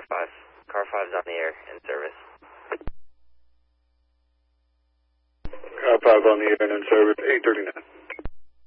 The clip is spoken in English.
5. Car 5's on the air, in service. Car 5 on the air and in service, 839.